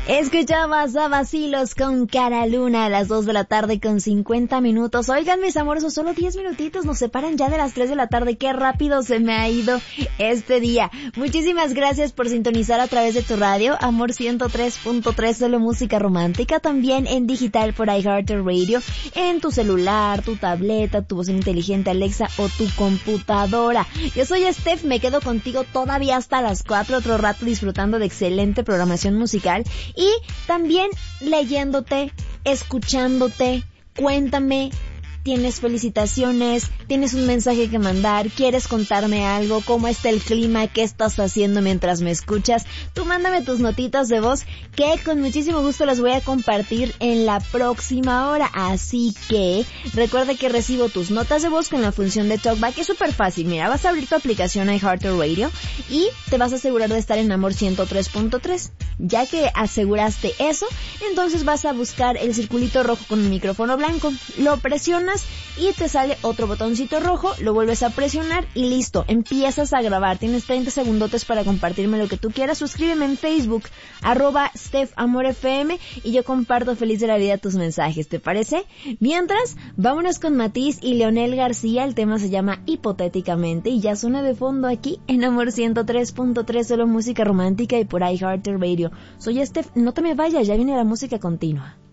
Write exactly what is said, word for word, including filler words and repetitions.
Escuchabas a Vacilos con Cara Luna a las dos de la tarde con cincuenta minutos. Oigan, mis amorosos, solo diez minutitos nos separan ya de las tres de la tarde. Qué rápido se me ha ido este día. Muchísimas gracias por sintonizar a través de tu radio, Amor ciento tres punto tres, solo música romántica, también en digital por iHeartRadio, en tu celular, tu tableta, tu bocina inteligente Alexa o tu computadora. Yo soy Steph, me quedo contigo todavía hasta las cuatro, otro rato disfrutando de excelente programación musical. Y también leyéndote, escuchándote, cuéntame, tienes felicitaciones, tienes un mensaje que mandar, quieres contarme algo, cómo está el clima, qué estás haciendo mientras me escuchas. Tú mándame tus notitas de voz que con muchísimo gusto las voy a compartir en la próxima hora. Así que recuerda que recibo tus notas de voz con la función de Talkback. Es súper fácil. Mira, vas a abrir tu aplicación iHeartRadio y te vas a asegurar de estar en Amor ciento tres punto tres. Ya que aseguraste eso, entonces vas a buscar el circulito rojo con el micrófono blanco. Lo presionas y te sale otro botoncito rojo, lo vuelves a presionar y listo, empiezas a grabar. Tienes treinta segundotes para compartirme lo que tú quieras. Suscríbeme en Facebook, arroba StephAmorFM, y yo comparto feliz de la vida tus mensajes, ¿te parece? Mientras, vámonos con Matiz y Leonel García. El tema se llama Hipotéticamente y ya suena de fondo aquí en Amor ciento tres punto tres, solo música romántica y por iHeartRadio. Soy Steph, no te me vayas, ya viene la música continua.